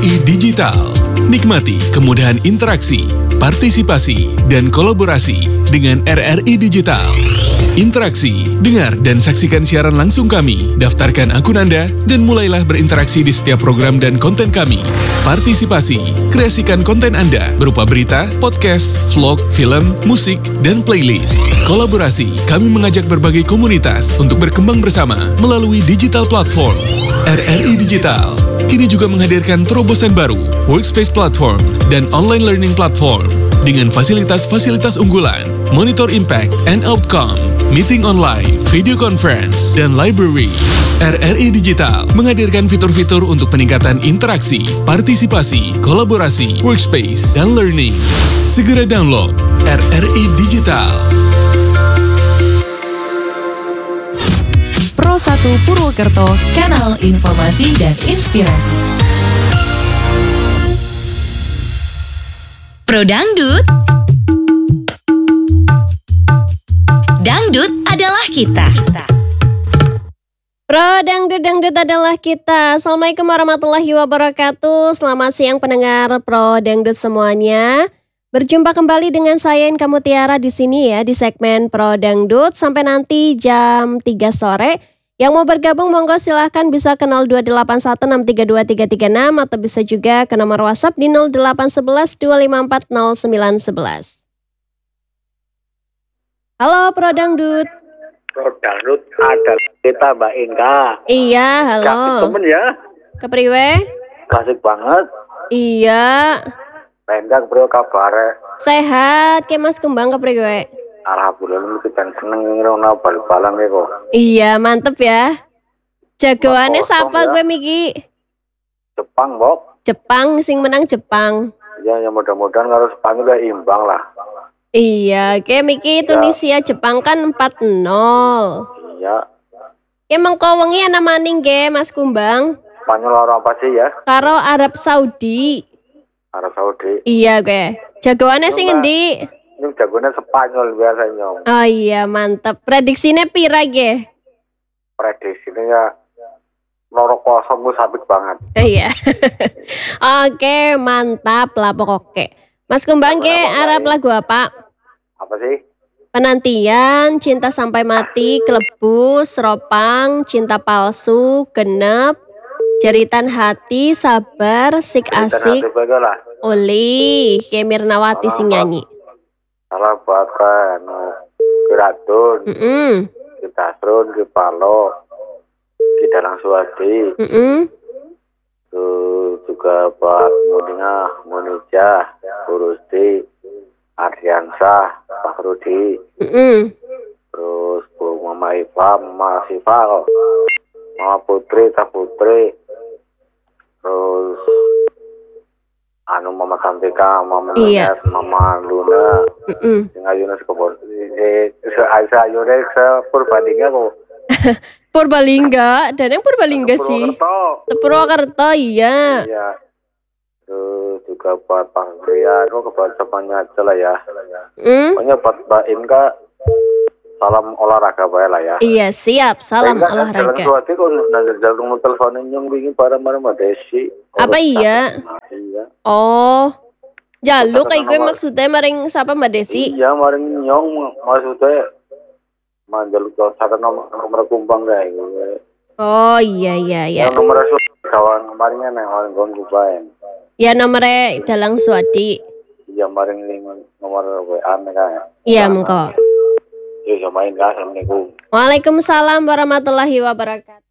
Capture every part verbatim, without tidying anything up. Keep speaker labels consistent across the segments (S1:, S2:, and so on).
S1: I Digital. Nikmati kemudahan interaksi, partisipasi, dan kolaborasi dengan R R I Digital. Interaksi, dengar dan saksikan siaran langsung kami, daftarkan akun Anda, dan mulailah berinteraksi di setiap program dan konten kami. Partisipasi, kreasikan konten Anda berupa berita, podcast, vlog, film, musik, dan playlist. Kolaborasi, kami mengajak berbagai komunitas untuk berkembang bersama melalui digital platform. R R I Digital kini juga menghadirkan terobosan baru, workspace platform, dan online learning platform dengan fasilitas-fasilitas unggulan, monitor impact and outcome, meeting online, video conference, dan library. R R I Digital menghadirkan fitur-fitur untuk peningkatan interaksi, partisipasi, kolaborasi, workspace, dan learning. Segera download R R I Digital.
S2: Pro satu Purwokerto, kanal informasi dan inspirasi.
S3: Pro Dangdut. Dangdut adalah kita.
S4: Pro Dangdut Dangdut adalah kita. Assalamualaikum warahmatullahi wabarakatuh. Selamat siang pendengar Pro Dangdut semuanya. Berjumpa kembali dengan saya Inka Mutiara di sini ya di segmen Pro Dangdut sampai nanti jam tiga sore. Yang mau bergabung monggo silahkan bisa ke nol dua delapan satu enam tiga dua tiga tiga enam atau bisa juga ke nomor WhatsApp di nol delapan satu satu dua lima empat nol sembilan satu satu. Halo Pro Dangdut.
S5: Pro Dangdut ada kita Mbak Inka.
S4: Iya, halo.
S5: Kasih temen ya.
S4: Kepriwe?
S5: Kasih banget.
S4: Iya.
S5: Pendang bro kabar.
S4: Sehat, ke Mas Kembang kepriwe?
S5: Alhamdulillah kita seneng ngrungokno bal-balan iki kok.
S4: Iya, mantep ya. Jagoannya
S5: Kosong
S4: siapa
S5: ya.
S4: gue Miki?
S5: Jepang, Mbok.
S4: Jepang, sing menang Jepang.
S5: Ya, ya mudah-mudahan kalau Spanyol ya imbang lah.
S4: Iya, kayak Miki Tunisia Jepang kan empat nol.
S5: Iya.
S4: Emang kau wengi ana maning ge Mas Kumbang?
S5: Spanyol orang apa sih ya?
S4: Karo Arab Saudi.
S5: Arab Saudi.
S4: Iya gue. Jagoannya sing endi?
S5: Ini jagonya Spanyol biasanya.
S4: Oh iya, mantep. Prediksinya pira ge?
S5: Prediksinya ya loro kosong gue sabit banget.
S4: Iya. Oke, mantap lah pokoknya. Mas Kumbang ge Arab lagu apa?
S5: Apa sih?
S4: Penantian, Cinta Sampai Mati, Kelebus, Seropang, Cinta Palsu, Genep, Jeritan Hati, Sabar, Sik Asik, Oli, kayak Mirnawati sing nyanyi.
S5: Salah buat kan Kiratun,
S4: Mm-mm.
S5: Kitasrun, Kipalo, Kidalang Suwadi,
S4: Mm-mm.
S5: terus juga buat Muninga, Munija, Burusti, Ardiansah, Pak Rudi,
S4: Mm-mm.
S5: terus Bu Mama Iva, Mama Siva, kok. Mama Putri, Tak Putri, terus anu Mama Santika, Mama
S4: Iya.
S5: Nunes, Mama Luna,
S4: Mm-mm.
S5: sing ayune sekebon. Eh, se ayune se Purbalingga kok.
S4: Purbalingga, dan yang Purbalingga sih.
S5: Purwokerto.
S4: Purwokerto, iya.
S5: Iya. Terus juga buat Pak Gria, itu kebuat semuanya aja lah ya.
S4: Mm?
S5: Pokoknya buat Mbak Inka, salam olahraga bae lah ya.
S4: Iya, siap. Salam
S5: Inka kan
S4: olahraga.
S5: jalan suatu kok nanti jalan teleponin nyong bingung para-para Mbak Desi.
S4: Apa iya?
S5: Iya.
S4: Oh, jaluk kayak gue maksudnya maring siapa Mbak Desi?
S5: Iya, maring nyong maksudnya manjaluk satu nomor nomor kumbang kayak gitu.
S4: Oh iya iya iya.
S5: Yang nomor kawan kemarinnya neng orang gon kubain.
S4: Ya nomornya Dalang Suwadi.
S5: Iya, maring nomor W A mereka.
S4: Iya mengko.
S5: Yo yo main kan assalamualaikum.
S4: Waalaikumsalam warahmatullahi wabarakatuh.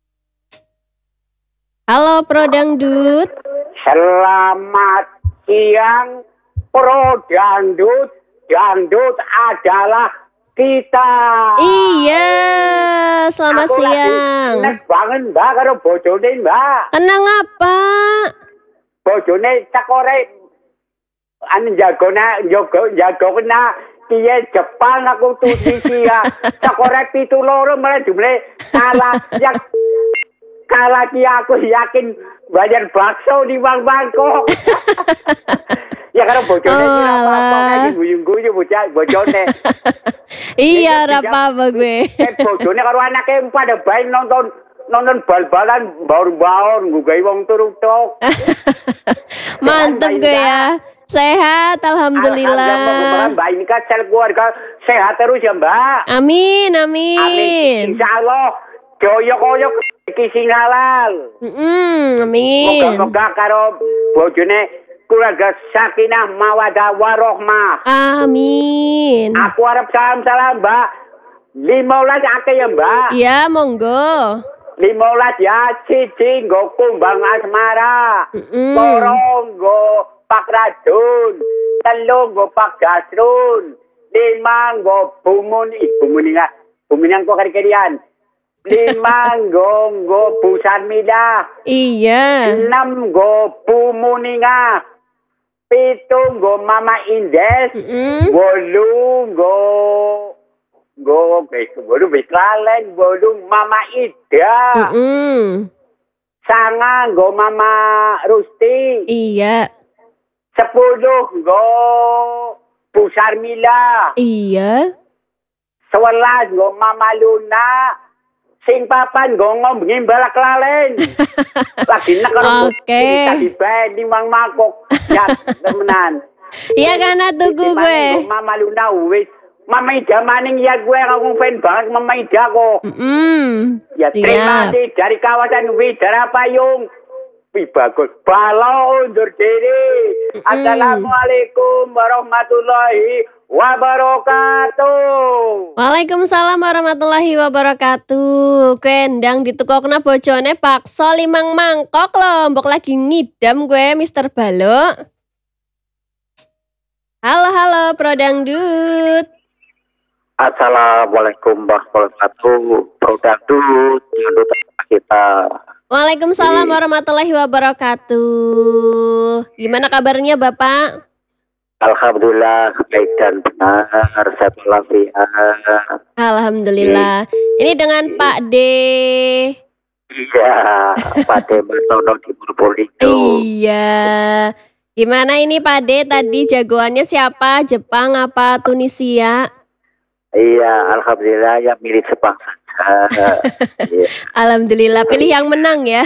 S4: Halo Pro Dangdut.
S6: Selamat siang, Pro Dangdut. Dangdut adalah kita.
S4: Iya, selamat
S6: Aku
S4: siang.
S6: lagi enak banget mbak karo bojone mbak.
S4: Kenang apa?
S6: Bojone cakore anu jagona jago jagona kiye Jepang aku Tunisia. Cakore pitu loro malah jumlah kalah yang kalah ki aku yakin bayar bakso di Bang Bangkok. Ya karo bojone
S4: Oh,
S6: iki apa
S4: alah.
S6: lagi guyu-guyu bocah bojone.
S4: Iya, ora apa-apa gue.
S6: Eh bojone karo anake pada bae nonton nonton bal-balan baur-baur nggo gawe wong turu tok.
S4: Mantep gue ya. Sehat, alhamdulillah.
S6: Mbak ini kan sel keluarga sehat terus ya Mbak.
S4: Amin,
S6: Amin.
S4: amin.
S6: Insya Allah joyo-koyo iki sing halal.
S4: Mm-mm, amin.
S6: Moga-moga karo bojone keluarga sakinah mawadah warohmah.
S4: Amin.
S6: Aku harap salam-salam Mbak. lima belas akeh ya Mbak.
S4: Iya, monggo.
S6: lima belas ya siji nggo kumbang asmara.
S4: Mm-mm.
S6: Loro nggo Pak Radun, telu nggo Pak Gasrun, lima nggo Bumun, ibu muninga, bumunang kok kari-karian. Lima nggo nggo Bu Sarmila,
S4: Iya.
S6: enam nggo Bu Muninga, pitu nggo Mama Indes,
S4: Mm-mm.
S6: wolu nggo nggo wis wolu wis lalen, wolu Mama Ida,
S4: Mm-mm.
S6: sanga nggo Mama Rusti.
S4: Iya.
S6: Sepuluh nggo Bu Sarmila,
S4: Iya.
S6: sewelas nggo Mama Luna, sing papan nggo ngombengi balak lalen. Lagi nek karo
S4: Oke.
S6: tadi bae limang mangkok. Ya temenan.
S4: Iya karena tunggu gue.
S6: Nggo Mama Luna wis. Mama Ida maning ya gue ngomong fan banget Mama Ida kok.
S4: Mm.
S6: Ya terima kasih dari kawasan Widara Payung. Wih bagus. Balo undur diri. Assalamualaikum warahmatullahi wabarakatuh.
S4: Waalaikumsalam warahmatullahi wabarakatuh. Kendang ditukokna bojone pakso limang mangkok loh. Mbok lagi ngidam gue Mister Balo. Halo halo Pro Dangdut.
S5: Assalamualaikum warahmatullahi wabarakatuh. Produk dulu dangdut kita.
S4: Waalaikumsalam warahmatullahi wabarakatuh. Gimana kabarnya Bapak?
S5: Alhamdulillah baik dan benar, sehat walafiat.
S4: Alhamdulillah. Ini dengan Pak D.
S5: Iya, Pak Dematono di Purbolinggo.
S4: Iya. Gimana ini Pak D tadi jagoannya siapa? Jepang apa Tunisia?
S5: Iya, alhamdulillah ya milik Jepang saja. Iya.
S4: Alhamdulillah pilih yang menang ya.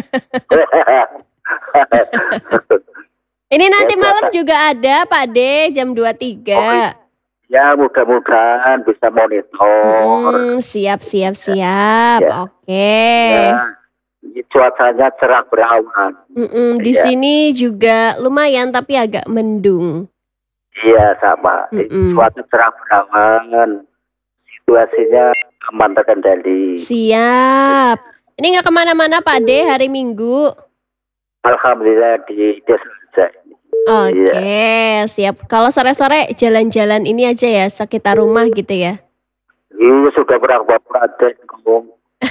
S4: Ini nanti
S5: Ya,
S4: malam
S5: Bapak.
S4: juga ada Pak D jam dua puluh tiga.
S5: Ya mudah-mudahan bisa monitor.
S4: Hmm, siap siap siap.
S5: Ya.
S4: Oke.
S5: Ya, ini cuacanya cerah berawan.
S4: Mm-mm, di
S5: Ya.
S4: sini juga lumayan tapi agak mendung.
S5: Iya sama.
S4: Mm-mm.
S5: Cuaca cerah berawan. Situasinya aman terkendali.
S4: Siap. Ini nggak kemana-mana Pak D hari Minggu.
S5: Alhamdulillah di desa saja.
S4: Oke, siap. Kalau sore-sore jalan-jalan ini aja ya, sekitar rumah gitu ya.
S5: Iya sudah pernah ke Raden, Kong.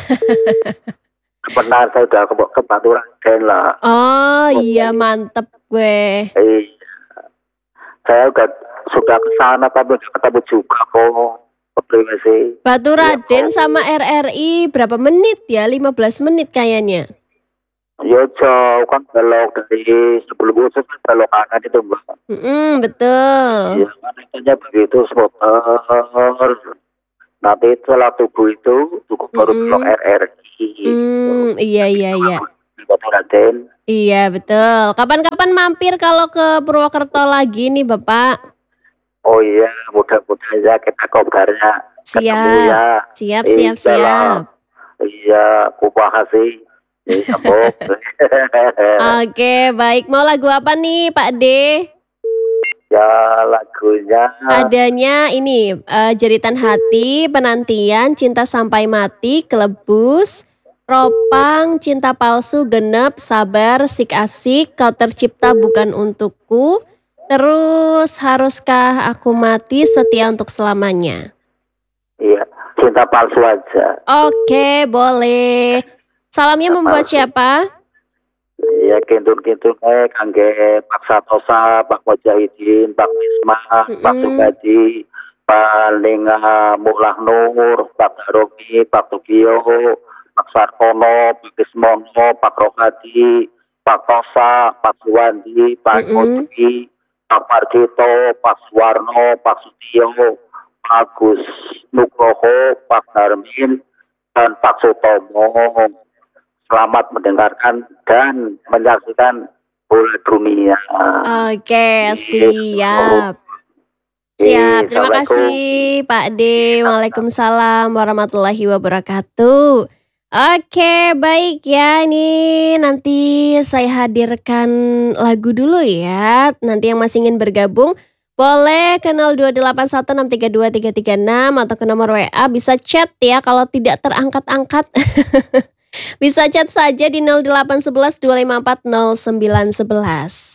S5: Pernah saya sudah ke, ke Batu Raden lah.
S4: Oh iya, mantep gue.
S5: Iya. Saya udah sudah ke sana tapi nggak ketemu juga kok. Terima kasih.
S4: Batu Raden sama R R I berapa menit ya? lima belas menit kayaknya.
S5: Ya jauh kan belok dari sebelum usus kan belok kanan itu mbak.
S4: Mm-mm, betul.
S5: Iya kan katanya begitu spotter. Nanti setelah tubuh itu cukup baru
S4: Mm-mm.
S5: belok R R I.
S4: Hmm, iya iya iya.
S5: Di Batu Raden.
S4: Iya betul. Kapan-kapan mampir kalau ke Purwokerto lagi nih Bapak.
S5: Oh iya, mudah-mudahan ya kita kabarnya ketemu
S4: Siap.
S5: ya.
S4: Siap siap
S5: Insya Allah.
S4: siap.
S5: Iya, aku makasih. Iya, Bu.
S4: Oke, baik. Mau lagu apa nih Pak D?
S5: Ya lagunya
S4: Adanya ini eh, Jeritan Hati, Penantian, Cinta Sampai Mati, Kelebus, Ropang, Cinta Palsu, Genep, Sabar, Sik Asik, Kau Tercipta Bukan Untukku, terus Haruskah Aku Mati, Setia Untuk Selamanya.
S5: iya, cinta palsu aja.
S4: Oke, boleh. Salamnya membuat siapa?
S5: Iya, kintun-kintun eh kangge Pak Satosa, Pak Mujahidin, Pak Misma, Pak
S4: Mm-mm.
S5: Sugadi, Pak Linga Mulah Nur, Pak Daromi, Pak Tugio, Pak Sarkono, Pak Kismono, Pak Rohadi, Pak Tosa, Pak Suwandi, Pak
S4: Mm-mm.
S5: Mudi, Pak Margito, Pak Suwarno, Pak Sutio, Pak Gus Nugroho, Pak Darmin, dan Pak Sutomo. selamat mendengarkan dan menyaksikan bola dunia.
S4: Oke,
S5: Gitu.
S4: siap.
S5: Oke,
S4: Siap, terima
S5: Assalamualaikum.
S4: kasih Pak D. Waalaikumsalam warahmatullahi wabarakatuh. Oke, baik ya. Ini nanti saya hadirkan lagu dulu ya. Nanti yang masih ingin bergabung boleh ke nol dua delapan satu enam tiga dua tiga tiga enam atau ke nomor W A, bisa chat ya kalau tidak terangkat-angkat. Bisa chat saja di nol delapan satu satu dua lima empat nol sembilan satu satu.